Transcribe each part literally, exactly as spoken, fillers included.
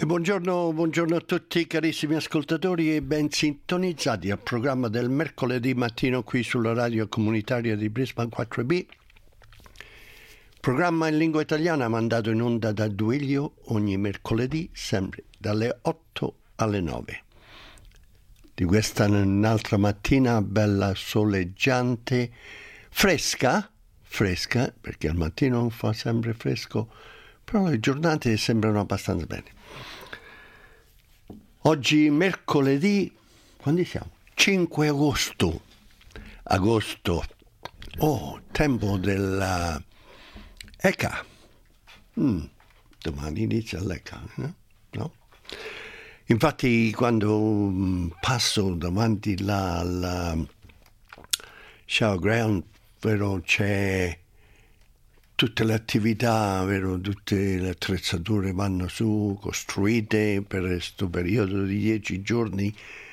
Buongiorno, buongiorno a tutti carissimi ascoltatori e ben sintonizzati al programma del mercoledì mattino qui sulla radio comunitaria di Brisbane quattro B. Programma in lingua italiana mandato in onda da Duilio ogni mercoledì, sempre dalle otto alle nove. Di questa un'altra mattina bella soleggiante, fresca, fresca, perché al mattino fa sempre fresco, però le giornate sembrano abbastanza bene. Oggi mercoledì, quando siamo? cinque agosto. Agosto. Oh, tempo della E C A. Mm, domani inizia l'E C A, no? no? Infatti quando passo davanti là alla showground, vero, c'è tutte le attività, vero, tutte le attrezzature vanno su, costruite per questo periodo di dieci giorni.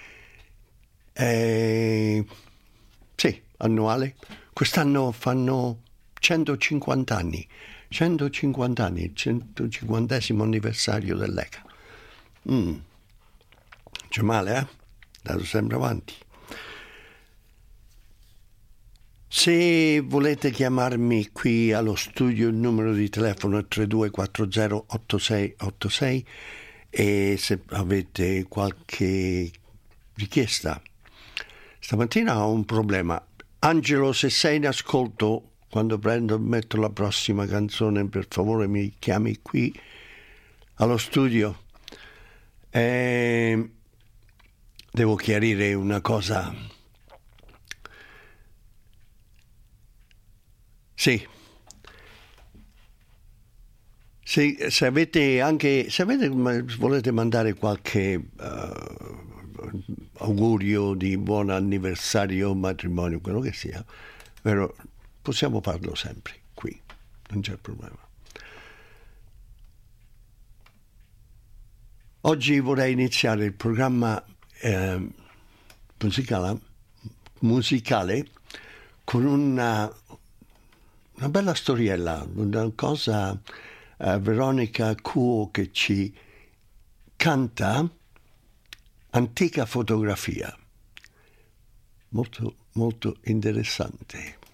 E, sì, annuale. Quest'anno fanno centocinquanta anni, centocinquanta anni, il centocinquantesimo anniversario dell'E C A. Mm. C'è male, eh? Dato sempre avanti. Se volete chiamarmi qui allo studio, il numero di telefono è tre due quattro zero otto sei otto sei e se avete qualche richiesta. Stamattina ho un problema. Angelo, se sei in ascolto, quando prendo metto la prossima canzone, per favore mi chiami qui allo studio. E devo chiarire una cosa. Sì. Se, se avete anche se avete volete mandare qualche uh, augurio di buon anniversario, matrimonio, quello che sia, vero, possiamo farlo sempre qui, non c'è problema. Oggi vorrei iniziare il programma eh, musicale, musicale con una Una bella storiella, una cosa, uh, Veronica Cuo che ci canta Antica fotografia. Molto, molto interessante.